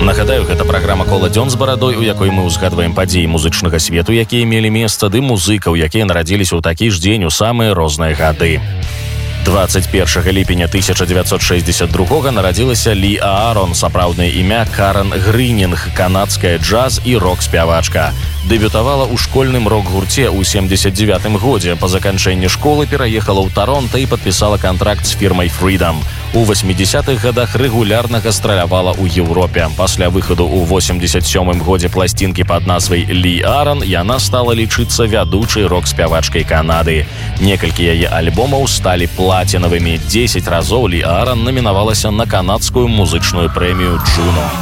Нагадаю, гэта праграма «Кола дзён з барадой», у якой мы ўзгадваем падзеі музычнага свету, якія мелі месца, ды музыкаў, якія нарадзіліся ў такі ж дзень у самыя розныя гады. 21 ліпеня 1962 нарадзілася Лі Аарон, сапраўднае імя Карен Грынінг, канадская джаз і рок-спявачка. Дэбютавала ў школьным рок-гурце ў 79 годзе. Па заканчэнні школы пераехала ў Таронта і падпісала кантракт з фірмай Freedom. У 80-х гадах рэгулярна гастралявала ў Еўропе. Пасля выхаду ў 87-м годзе пласцінкі пад назвай «Лі Аарон» яна стала лічыцца вядучай рок-спявачкай Канады. Некалькі яе альбомаў сталі платінавымі. 10 разоў Лі Аарон намінавалася на канадскую музычную прэмію «Джуно».